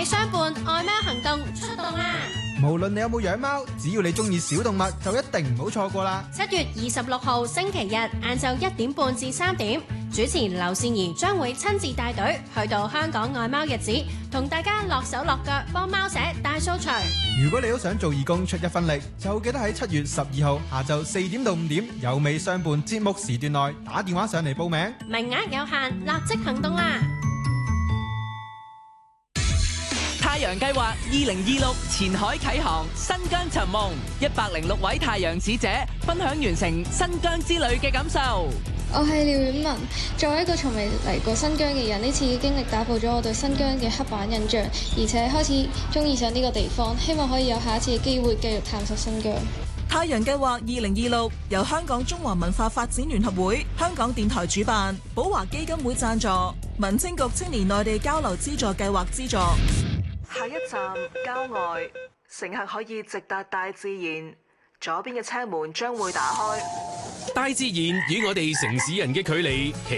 美相伴，愛貓行動出動啦！ 無論你有冇養貓，只要你中意小動物，就一定唔好錯過啦 ！7月26號星期日晏晝1點半至3點，主持劉善儀將會親自帶隊去到香港愛貓日子，同大家落手落腳幫貓寫大掃除。 如果你都想做義工出一分力，就記得喺7月12號下晝4點到5點，有美相伴節目時段內打電話上嚟報名， 名額有限，立即行動啦！ 太陽計劃2026前海啟航，新疆尋夢，106位太陽使者分享完成新疆之旅嘅感受。 我係廖婉文，作為一個從未嚟過新疆嘅人，呢次嘅經歷打破咗我對新疆嘅刻板印象，而且開始中意上呢個地方，希望可以有下一次嘅機會繼續探索新疆。 太陽計劃2026由香港中華文化發展聯合會、香港電台主辦，寶華基金會贊助，民政局青年內地交流資助計劃資助。 下一站郊外，乘客可以直達大自然，左邊嘅車門將會打開。 大自然與我哋城市人嘅距離